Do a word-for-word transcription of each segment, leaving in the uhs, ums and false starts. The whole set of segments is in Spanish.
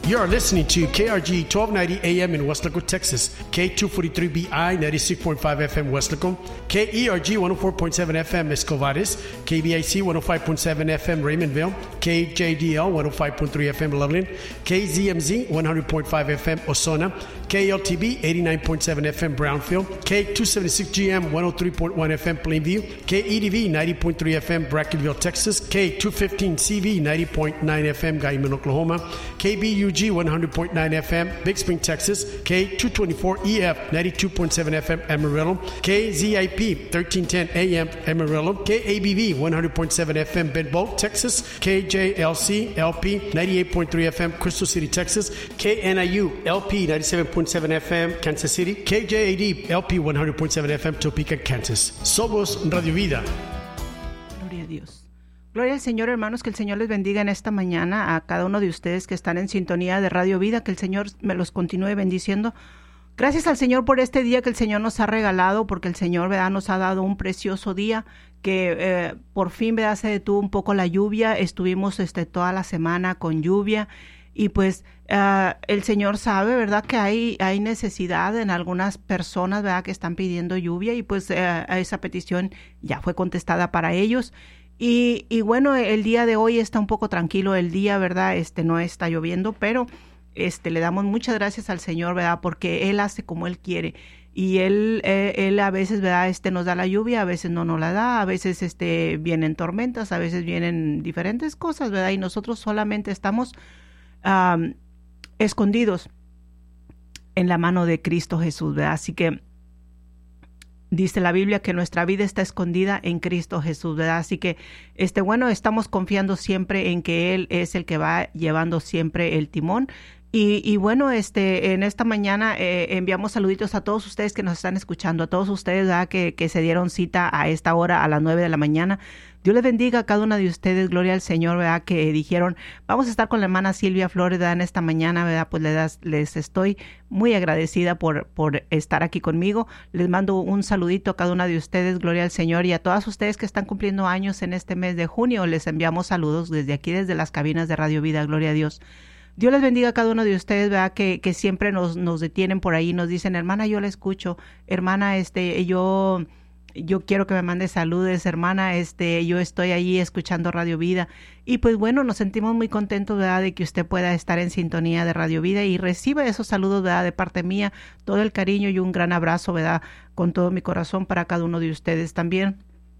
You are listening to K R G twelve ninety A M in Weslaco, Texas, K two forty-three B I ninety-six point five F M Weslaco, K E R G one oh four point seven F M Escovares, K B I C one oh five point seven F M Raymondville, K J D L one oh five point three F M Loveland, K Z M Z one hundred point five F M Ozona, K L T B eighty-nine point seven F M Brownfield, K two seventy-six G M one oh three point one F M Plainview, K E D V ninety point three F M Brackettville, Texas, K two fifteen C V ninety point nine F M Guyman, Oklahoma, K B U G one hundred point nine F M Big Spring, Texas, K two twenty-four E F ninety-two point seven F M Amarillo, K Z I P thirteen ten A M Amarillo, K A B V one hundred point seven F M Bentbow, Texas, K J L C L P ninety-eight point three F M Crystal City, Texas, K N I U L P ninety-seven point seven F M Kansas City, K J A D L P one hundred point seven F M Topeka, Kansas. Somos Radio Vida. Gloria a Dios. Gloria al Señor, hermanos, que el Señor les bendiga en esta mañana a cada uno de ustedes que están en sintonía de Radio Vida, que el Señor me los continúe bendiciendo. Gracias al Señor por este día que el Señor nos ha regalado, porque el Señor, ¿verdad?, nos ha dado un precioso día, que eh, por fin, ¿verdad?, se detuvo un poco la lluvia. Estuvimos este, toda la semana con lluvia y pues uh, el Señor sabe, ¿verdad?, que hay, hay necesidad en algunas personas, ¿verdad?, que están pidiendo lluvia y pues uh, esa petición ya fue contestada para ellos. Y, y bueno, el día de hoy está un poco tranquilo el día, ¿verdad? Este no está lloviendo, pero este le damos muchas gracias al Señor, ¿verdad? Porque Él hace como Él quiere. Y Él, eh, él a veces, ¿verdad?, este nos da la lluvia, a veces no nos la da, a veces este vienen tormentas, a veces vienen diferentes cosas, ¿verdad? Y nosotros solamente estamos um, escondidos en la mano de Cristo Jesús, ¿verdad? Así que dice la Biblia que nuestra vida está escondida en Cristo Jesús, ¿verdad? Así que, este, bueno, estamos confiando siempre en que Él es el que va llevando siempre el timón. Y, y bueno, este, en esta mañana eh, enviamos saluditos a todos ustedes que nos están escuchando, a todos ustedes, ¿verdad?, que, que se dieron cita a esta hora, a las nueve de la mañana. Dios les bendiga a cada una de ustedes, gloria al Señor, ¿verdad?, que dijeron, vamos a estar con la hermana Silvia Flores, ¿verdad?, en esta mañana, ¿verdad? Pues les, les estoy muy agradecida por, por estar aquí conmigo. Les mando un saludito a cada una de ustedes, gloria al Señor, y a todas ustedes que están cumpliendo años en este mes de junio, les enviamos saludos desde aquí, desde las cabinas de Radio Vida, gloria a Dios. Dios les bendiga a cada uno de ustedes, ¿verdad?, que, que siempre nos, nos detienen por ahí, nos dicen, hermana, yo la escucho, hermana, este, yo... yo quiero que me mande saludos, hermana, este, yo estoy allí escuchando Radio Vida. Y pues bueno, nos sentimos muy contentos, ¿verdad?, de que usted pueda estar en sintonía de Radio Vida y reciba esos saludos, ¿verdad?, de parte mía, todo el cariño y un gran abrazo, ¿verdad?, con todo mi corazón para cada uno de ustedes también.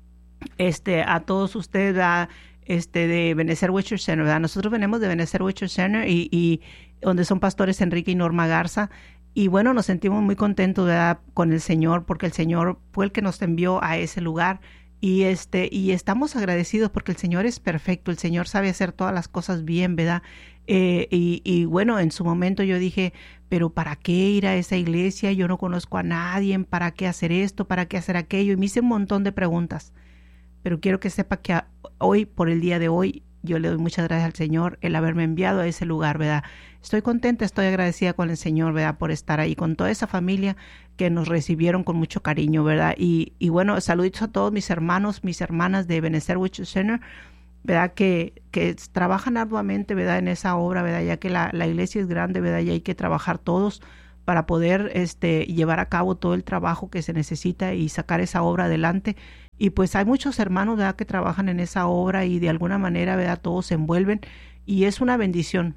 Este, a todos ustedes, ¿verdad?, este, de Benecer Witcher Center, ¿verdad? Nosotros venimos de Benecer Witcher Center y, y donde son pastores Enrique y Norma Garza. Y bueno, nos sentimos muy contentos, ¿verdad?, con el Señor, porque el Señor fue el que nos envió a ese lugar. Y este y estamos agradecidos porque el Señor es perfecto, el Señor sabe hacer todas las cosas bien, ¿verdad? Eh, y, y bueno, en su momento yo dije, pero ¿para qué ir a esa iglesia? Yo no conozco a nadie, ¿para qué hacer esto? ¿Para qué hacer aquello? Y me hice un montón de preguntas. Pero quiero que sepa que hoy, por el día de hoy, yo le doy muchas gracias al Señor el haberme enviado a ese lugar, ¿verdad? Estoy contenta, estoy agradecida con el Señor, ¿verdad?, por estar ahí, con toda esa familia que nos recibieron con mucho cariño, ¿verdad? Y, y bueno, saluditos a todos mis hermanos, mis hermanas de Benecer Witcher Center, ¿verdad?, que, que trabajan arduamente, ¿verdad?, en esa obra, ¿verdad?, ya que la, la iglesia es grande, ¿verdad?, y hay que trabajar todos para poder este, llevar a cabo todo el trabajo que se necesita y sacar esa obra adelante. Y pues hay muchos hermanos, ¿verdad?, que trabajan en esa obra y de alguna manera, ¿verdad?, todos se envuelven y es una bendición.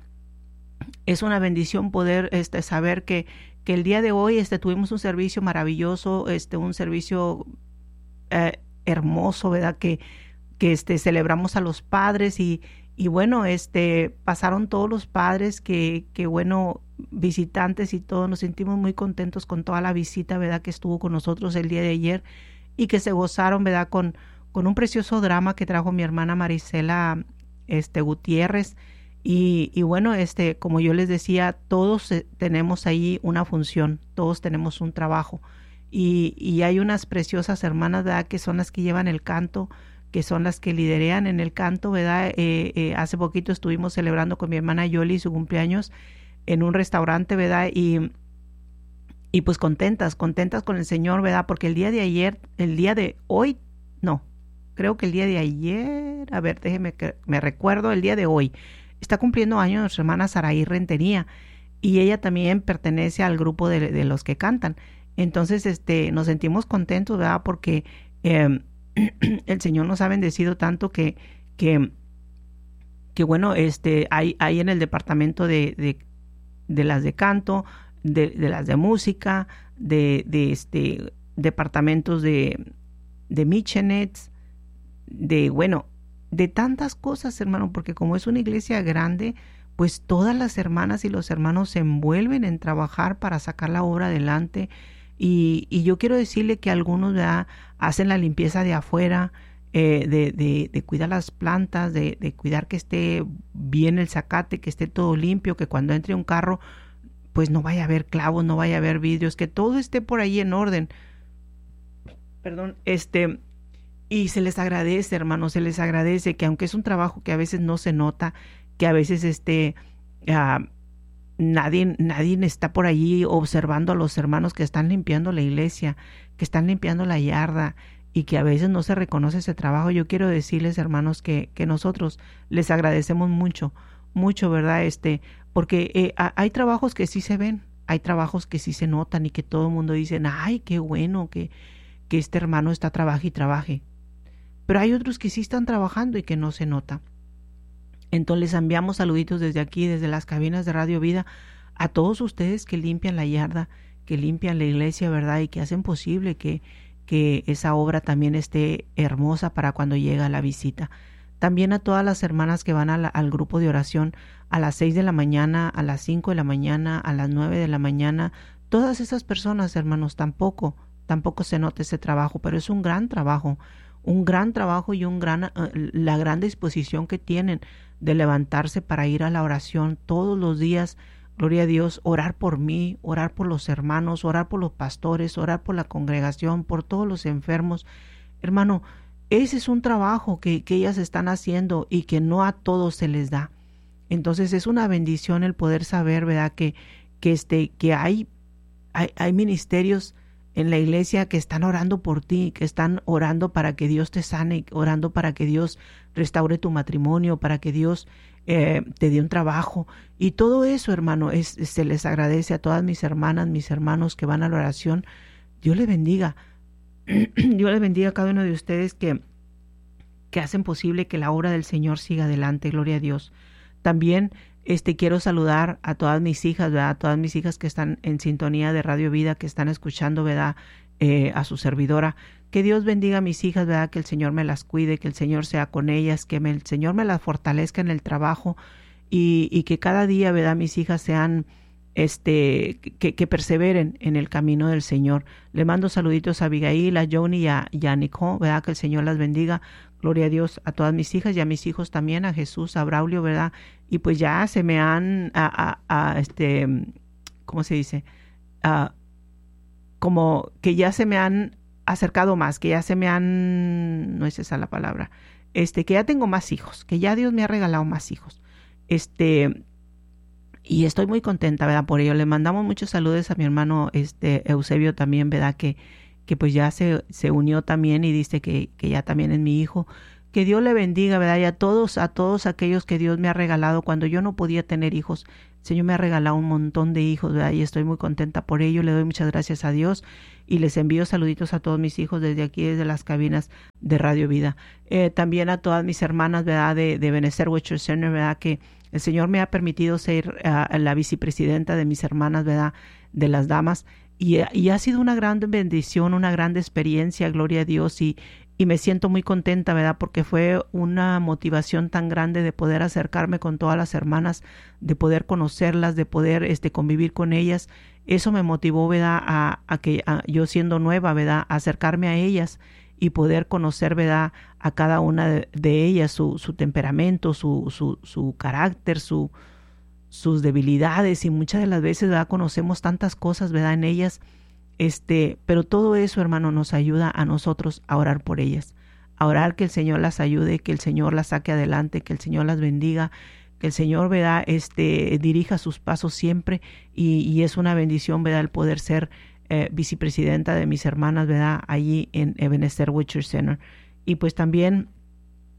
Es una bendición poder este, saber que, que el día de hoy este, tuvimos un servicio maravilloso, este, un servicio eh, hermoso, ¿verdad?, que, que este, celebramos a los padres y, y bueno, este, pasaron todos los padres que, que bueno, visitantes y todos, nos sentimos muy contentos con toda la visita, ¿verdad?, que estuvo con nosotros el día de ayer y que se gozaron, ¿verdad?, con, con un precioso drama que trajo mi hermana Marisela este, Gutiérrez. Y, y bueno, este, como yo les decía, todos eh, tenemos ahí una función, todos tenemos un trabajo. Y, y hay unas preciosas hermanas, ¿verdad?, que son las que llevan el canto, que son las que liderean en el canto, ¿verdad? Eh, eh, hace poquito estuvimos celebrando con mi hermana Yoli su cumpleaños en un restaurante, ¿verdad? Y, y pues contentas, contentas con el Señor, ¿verdad? Porque el día de ayer, el día de hoy, no, creo que el día de ayer, a ver, déjeme que me recuerdo, el día de hoy, está cumpliendo años nuestra hermana Saraí Rentería, y ella también pertenece al grupo de, de los que cantan. Entonces, este, nos sentimos contentos, ¿verdad? Porque eh, el Señor nos ha bendecido tanto que, que, que bueno, este, hay, hay en el departamento de, de, de las de canto, de, de las de música, de, de este, departamentos de, de Michenettes, de, bueno, de tantas cosas, hermano, porque como es una iglesia grande, pues todas las hermanas y los hermanos se envuelven en trabajar para sacar la obra adelante. Y, y yo quiero decirle que algunos ya hacen la limpieza de afuera, eh, de, de, de cuidar las plantas, de, de cuidar que esté bien el zacate, que esté todo limpio, que cuando entre un carro, pues no vaya a haber clavos, no vaya a haber vidrios, que todo esté por ahí en orden. Perdón, este... Y se les agradece, hermanos, se les agradece que aunque es un trabajo que a veces no se nota, que a veces este uh, nadie, nadie está por allí observando a los hermanos que están limpiando la iglesia, que están limpiando la yarda, y que a veces no se reconoce ese trabajo. Yo quiero decirles, hermanos, que, que nosotros les agradecemos mucho, mucho, ¿verdad? Este, porque eh, hay trabajos que sí se ven, hay trabajos que sí se notan y que todo el mundo dice, ay, qué bueno que, que este hermano está trabaje y trabaje. Pero hay otros que sí están trabajando y que no se nota. Entonces les enviamos saluditos desde aquí, desde las cabinas de Radio Vida, a todos ustedes que limpian la yarda, que limpian la iglesia, ¿verdad? Y que hacen posible que, que esa obra también esté hermosa para cuando llega la visita. También a todas las hermanas que van a la, al grupo de oración a las seis de la mañana, a las cinco de la mañana, a las nueve de la mañana. Todas esas personas, hermanos, tampoco, tampoco se nota ese trabajo, pero es un gran trabajo. Un gran trabajo y un gran, uh, la gran disposición que tienen de levantarse para ir a la oración todos los días. Gloria a Dios, orar por mí, orar por los hermanos, orar por los pastores, orar por la congregación, por todos los enfermos. Hermano, ese es un trabajo que, que ellas están haciendo y que no a todos se les da. Entonces es una bendición el poder saber, ¿verdad? Que, que, este, que hay, hay, hay ministerios en la iglesia que están orando por ti, que están orando para que Dios te sane, orando para que Dios restaure tu matrimonio, para que Dios eh, te dé un trabajo. Y todo eso, hermano, es, se les agradece a todas mis hermanas, mis hermanos que van a la oración. Dios les bendiga. Dios les bendiga a cada uno de ustedes que, que hacen posible que la obra del Señor siga adelante. Gloria a Dios. También Este, quiero saludar a todas mis hijas, ¿verdad? A todas mis hijas que están en sintonía de Radio Vida, que están escuchando, ¿verdad? Eh, a su servidora. Que Dios bendiga a mis hijas, ¿verdad? Que el Señor me las cuide, que el Señor sea con ellas, que me, el Señor me las fortalezca en el trabajo y, y que cada día, ¿verdad? Mis hijas sean, este, que, que perseveren en el camino del Señor. Le mando saluditos a Abigail, a Joni y a, y a Nicole, ¿verdad? Que el Señor las bendiga. Gloria a Dios, a todas mis hijas y a mis hijos también, a Jesús, a Braulio, ¿verdad? Y pues ya se me han, a, a, a este, ¿cómo se dice? A, como que ya se me han acercado más, que ya se me han, no es esa la palabra, este, que ya tengo más hijos, que ya Dios me ha regalado más hijos. Este, y estoy muy contenta, ¿verdad? Por ello. Le mandamos muchos saludos a mi hermano, este, Eusebio también, ¿verdad? Que que pues ya se, se unió también y dice que, que ya también es mi hijo. Que Dios le bendiga, ¿verdad? Y a todos, a todos aquellos que Dios me ha regalado cuando yo no podía tener hijos. El Señor me ha regalado un montón de hijos, ¿verdad? Y estoy muy contenta por ello. Le doy muchas gracias a Dios y les envío saluditos a todos mis hijos desde aquí, desde las cabinas de Radio Vida. Eh, también a todas mis hermanas, ¿verdad? De, de Ebenezer Witcher Center, ¿verdad? Que el Señor me ha permitido ser uh, la vicepresidenta de mis hermanas, ¿verdad? De las damas. Y, y ha sido una gran bendición, una gran experiencia, gloria a Dios, y, y me siento muy contenta, ¿verdad? Porque fue una motivación tan grande de poder acercarme con todas las hermanas, de poder conocerlas, de poder este, convivir con ellas. Eso me motivó, ¿verdad? A, a que a, yo siendo nueva, ¿verdad? A acercarme a ellas y poder conocer, ¿verdad? A cada una de, de ellas, su, su temperamento, su, su, su carácter, su... sus debilidades, y muchas de las veces, ¿verdad? Conocemos tantas cosas, ¿verdad? En ellas, este, pero todo eso, hermano, nos ayuda a nosotros a orar por ellas, a orar que el Señor las ayude, que el Señor las saque adelante, que el Señor las bendiga, que el Señor, ¿verdad? Este, dirija sus pasos siempre, y, y es una bendición, ¿verdad? El poder ser eh, vicepresidenta de mis hermanas, ¿verdad? Allí en Ebenezer Witcher Center. Y pues también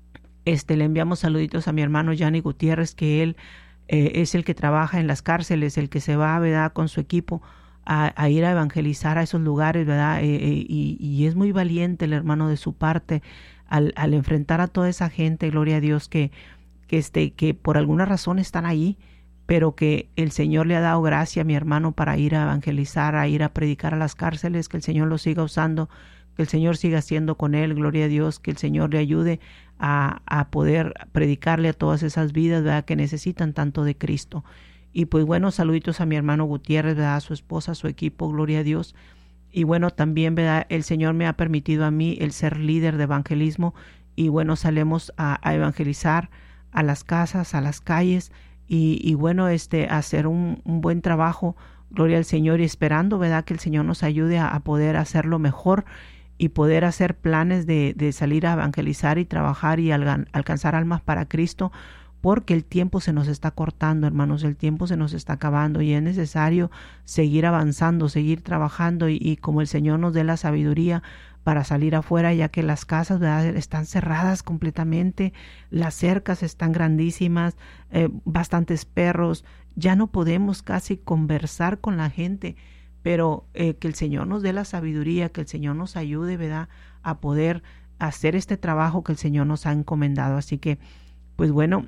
Este, le enviamos saluditos a mi hermano Yanni Gutiérrez, que él eh, es el que trabaja en las cárceles, el que se va, ¿verdad?, con su equipo a, a ir a evangelizar a esos lugares, ¿verdad? Eh, eh, y, y es muy valiente el hermano de su parte al, al enfrentar a toda esa gente, gloria a Dios, que, que, este, que por alguna razón están ahí, pero que el Señor le ha dado gracia a mi hermano para ir a evangelizar, a ir a predicar a las cárceles, que el Señor lo siga usando, que el Señor siga haciendo con él, gloria a Dios, que el Señor le ayude a, a poder predicarle a todas esas vidas, ¿verdad?, que necesitan tanto de Cristo. Y pues bueno, saluditos a mi hermano Gutiérrez, ¿verdad?, a su esposa, a su equipo, gloria a Dios. Y bueno, también, ¿verdad?, el Señor me ha permitido a mí el ser líder de evangelismo, y bueno, salimos a, a evangelizar a las casas, a las calles, y, y bueno, este, hacer un, un buen trabajo, gloria al Señor, y esperando, ¿verdad?, que el Señor nos ayude a, a poder hacerlo mejor y poder hacer planes de, de salir a evangelizar y trabajar y algan, alcanzar almas para Cristo, porque el tiempo se nos está cortando, hermanos, el tiempo se nos está acabando y es necesario seguir avanzando, seguir trabajando y, y como el Señor nos dé la sabiduría para salir afuera, ya que las casas, ¿verdad?, están cerradas completamente, las cercas están grandísimas, eh, bastantes perros, ya no podemos casi conversar con la gente, pero eh, que el Señor nos dé la sabiduría, que el Señor nos ayude, ¿verdad?, a poder hacer este trabajo que el Señor nos ha encomendado. Así que, pues bueno,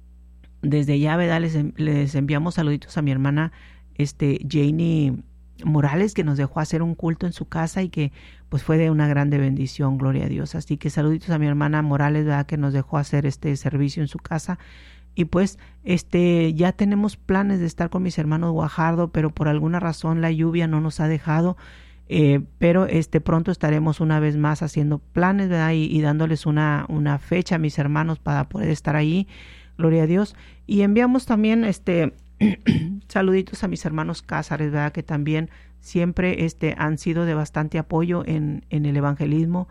desde ya, ¿verdad?, les, les enviamos saluditos a mi hermana este, Janie Morales, que nos dejó hacer un culto en su casa y que pues fue de una grande bendición, gloria a Dios. Así que saluditos a mi hermana Morales, ¿verdad?, que nos dejó hacer este servicio en su casa. Y pues este ya tenemos planes de estar con mis hermanos Guajardo, pero por alguna razón la lluvia no nos ha dejado, eh, pero este pronto estaremos una vez más haciendo planes, ¿verdad?, y, y dándoles una, una fecha a mis hermanos para poder estar ahí, gloria a Dios. Y enviamos también este saluditos a mis hermanos Cázares, ¿verdad?, que también siempre este han sido de bastante apoyo en, en el evangelismo.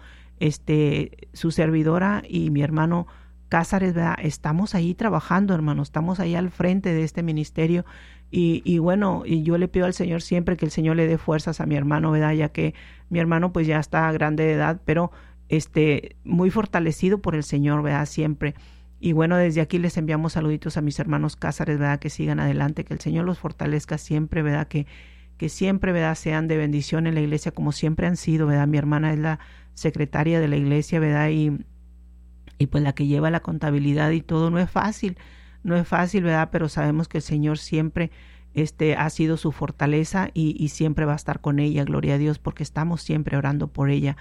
Este su servidora y mi hermano Cázares, ¿verdad?, estamos ahí trabajando, hermanos, estamos ahí al frente de este ministerio y, y bueno, y yo le pido al Señor siempre que el Señor le dé fuerzas a mi hermano, ¿verdad?, ya que mi hermano pues ya está grande de edad, pero este muy fortalecido por el Señor, ¿verdad?, siempre. Y bueno, desde aquí les enviamos saluditos a mis hermanos Cázares, ¿verdad?, que sigan adelante, que el Señor los fortalezca siempre, ¿verdad?, que, que siempre, ¿verdad?, sean de bendición en la iglesia como siempre han sido, ¿verdad? Mi hermana es la secretaria de la iglesia, ¿verdad?, y y pues la que lleva la contabilidad y todo. No es fácil, no es fácil, ¿verdad?, pero sabemos que el Señor siempre este, ha sido su fortaleza y, y siempre va a estar con ella, gloria a Dios, porque estamos siempre orando por ella.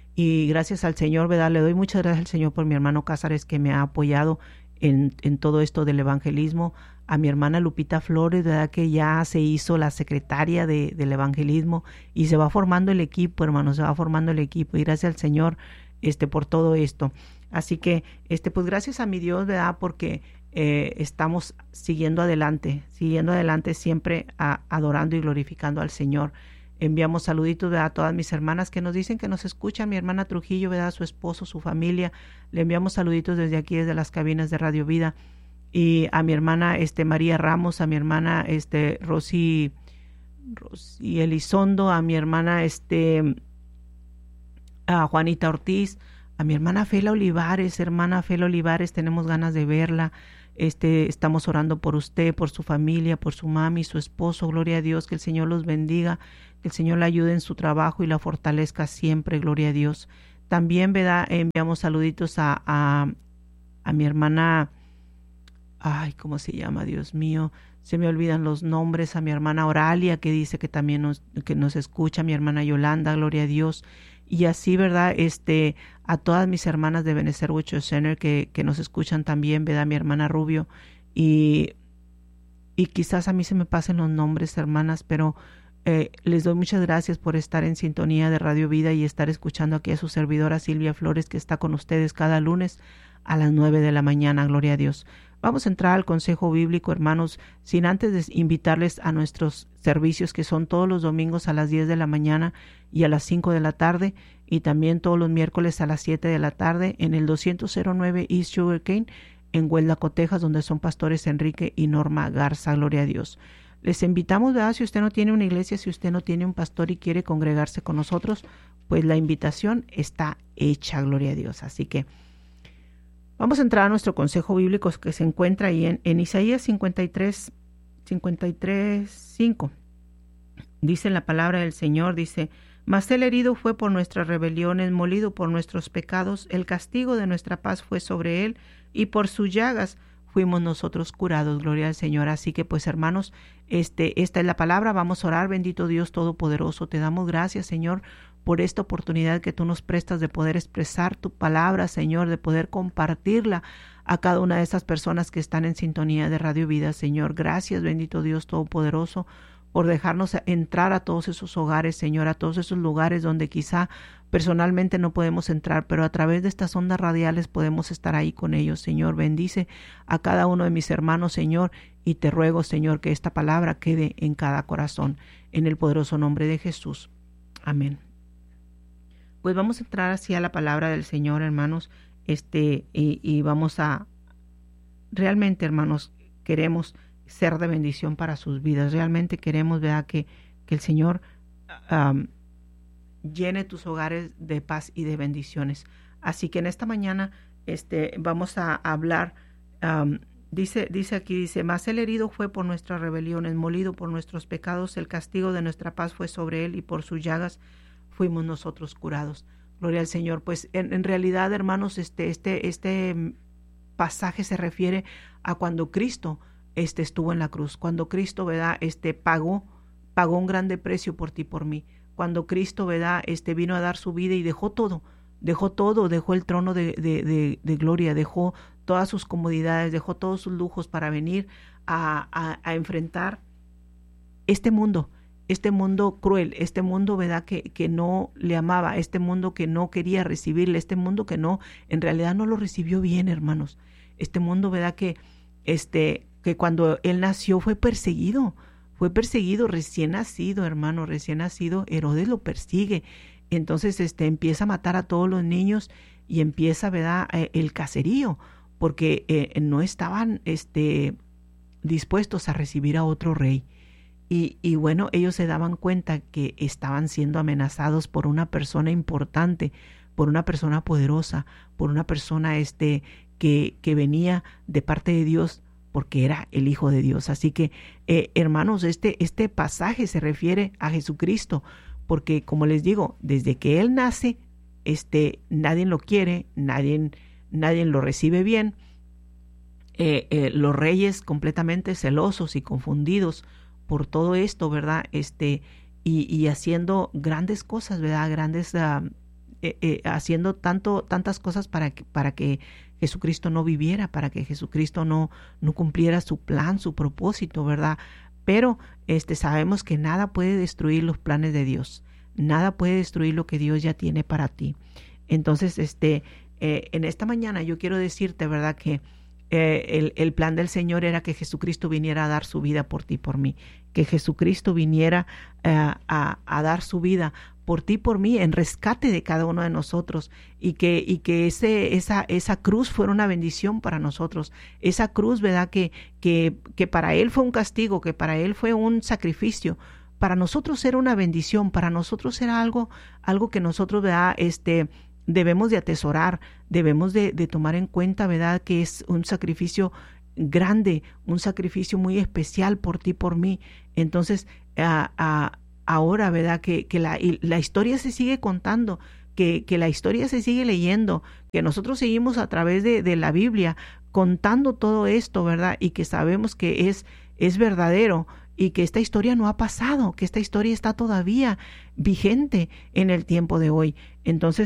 Y gracias al Señor, ¿verdad?, le doy muchas gracias al Señor por mi hermano Cázares, que me ha apoyado en, en todo esto del evangelismo, a mi hermana Lupita Flores, ¿verdad?, que ya se hizo la secretaria de, del evangelismo y se va formando el equipo, hermanos, se va formando el equipo, y gracias al Señor este, por todo esto. Así que, este, pues gracias a mi Dios, ¿verdad?, porque eh, estamos siguiendo adelante, siguiendo adelante siempre a, adorando y glorificando al Señor. Enviamos saluditos, ¿verdad?, a todas mis hermanas que nos dicen que nos escuchan, mi hermana Trujillo, ¿verdad?, su esposo, su familia. Le enviamos saluditos desde aquí, desde las cabinas de Radio Vida. Y a mi hermana este, María Ramos, a mi hermana este, Rosy, Rosy Elizondo, a mi hermana este, a Juanita Ortiz, a mi hermana Fela Olivares, hermana Fela Olivares, tenemos ganas de verla, este, estamos orando por usted, por su familia, por su mami, su esposo, gloria a Dios, que el Señor los bendiga, que el Señor la ayude en su trabajo y la fortalezca siempre, gloria a Dios. También, ¿verdad?, enviamos saluditos a, a, a mi hermana, ay, ¿cómo se llama? Dios mío, se me olvidan los nombres, a mi hermana Oralia, que dice que también nos, que nos escucha, mi hermana Yolanda, gloria a Dios. Y así, ¿verdad?, este, a todas mis hermanas de Benecer Worship Center que, que nos escuchan también, ¿verdad?, mi hermana Rubio. Y, y quizás a mí se me pasen los nombres, hermanas, pero eh, les doy muchas gracias por estar en sintonía de Radio Vida y estar escuchando aquí a su servidora Silvia Flores, que está con ustedes cada lunes a las nueve de la mañana, gloria a Dios. Vamos a entrar al consejo bíblico, hermanos, sin antes de invitarles a nuestros servicios que son todos los domingos a las diez de la mañana y a las cinco de la tarde, y también todos los miércoles a las siete de la tarde en el doscientos nueve East Sugarcane en Hueldaco, Texas, donde son pastores Enrique y Norma Garza, gloria a Dios. Les invitamos, ¿verdad?, si usted no tiene una iglesia, si usted no tiene un pastor y quiere congregarse con nosotros, pues la invitación está hecha, gloria a Dios. Así que Vamos a entrar a nuestro consejo bíblico que se encuentra ahí en, en Isaías cincuenta y tres, cinco. Dice la palabra del Señor, dice: mas el herido fue por nuestras rebeliones, molido por nuestros pecados, el castigo de nuestra paz fue sobre él, y por sus llagas fuimos nosotros curados. Gloria al Señor. Así que pues, hermanos, este, esta es la palabra. Vamos a orar. Bendito Dios Todopoderoso, te damos gracias, Señor, por esta oportunidad que tú nos prestas de poder expresar tu palabra, Señor, de poder compartirla a cada una de estas personas que están en sintonía de Radio Vida, Señor. Gracias, bendito Dios Todopoderoso, por dejarnos entrar a todos esos hogares, Señor, a todos esos lugares donde quizá personalmente no podemos entrar, pero a través de estas ondas radiales podemos estar ahí con ellos, Señor. Bendice a cada uno de mis hermanos, Señor, y te ruego, Señor, que esta palabra quede en cada corazón, en el poderoso nombre de Jesús. Amén. Pues vamos a entrar hacia la palabra del Señor, hermanos, este, y, y vamos a, realmente, hermanos, queremos ser de bendición para sus vidas. Realmente queremos, ¿verdad?, que, que el Señor um, llene tus hogares de paz y de bendiciones. Así que en esta mañana este, vamos a hablar, um, dice, dice aquí, dice: mas el herido fue por nuestras rebeliones, molido por nuestros pecados, el castigo de nuestra paz fue sobre él, y por sus llagas fuimos nosotros curados. Gloria al Señor. Pues en, en realidad, hermanos, este, este, este pasaje se refiere a cuando Cristo este, estuvo en la cruz, cuando Cristo, ¿verdad?, este, pagó, pagó un grande precio por ti, por mí. Cuando Cristo, ¿verdad?, este, vino a dar su vida y dejó todo, dejó todo, dejó el trono de, de, de, de gloria, dejó todas sus comodidades, dejó todos sus lujos para venir a, a, a enfrentar este mundo, este mundo cruel, este mundo, ¿verdad?, que, que no le amaba, este mundo que no quería recibirle, este mundo que no, en realidad no lo recibió bien, hermanos. Este mundo, ¿verdad?, que, este, que cuando él nació fue perseguido, fue perseguido, recién nacido, hermano, recién nacido. Herodes lo persigue. Entonces este, empieza a matar a todos los niños y empieza, ¿verdad?, el caserío, porque eh, no estaban este, dispuestos a recibir a otro rey. Y, y bueno, ellos se daban cuenta que estaban siendo amenazados por una persona importante, por una persona poderosa, por una persona este, que, que venía de parte de Dios, porque era el Hijo de Dios. Así que, eh, hermanos, este, este pasaje se refiere a Jesucristo, porque como les digo, desde que Él nace, este, nadie lo quiere, nadie, nadie lo recibe bien. Eh, eh, los reyes completamente celosos y confundidos por todo esto, ¿verdad? Este, y, y haciendo grandes cosas, ¿verdad? Grandes, uh, eh, eh, haciendo tanto, tantas cosas para que, para que Jesucristo no viviera, para que Jesucristo no, no cumpliera su plan, su propósito, ¿verdad? Pero este, sabemos que nada puede destruir los planes de Dios, nada puede destruir lo que Dios ya tiene para ti. Entonces, este, eh, en esta mañana yo quiero decirte, ¿verdad?, que Eh, el, el plan del Señor era que Jesucristo viniera a dar su vida por ti, por mí, que Jesucristo viniera uh, a, a dar su vida por ti, por mí, en rescate de cada uno de nosotros, y que, y que ese, esa, esa cruz fuera una bendición para nosotros, esa cruz, ¿verdad?, que, que, que para Él fue un castigo, que para Él fue un sacrificio, para nosotros era una bendición, para nosotros era algo, algo que nosotros, ¿verdad?, este, debemos de atesorar, debemos de, de tomar en cuenta, ¿verdad?, que es un sacrificio grande, un sacrificio muy especial por ti, por mí. Entonces, a, a, ahora, ¿verdad?, que, que la, la historia se sigue contando, que, que la historia se sigue leyendo, que nosotros seguimos a través de, de la Biblia contando todo esto, ¿verdad?, y que sabemos que es, es verdadero, y que esta historia no ha pasado, que esta historia está todavía vigente en el tiempo de hoy. Entonces,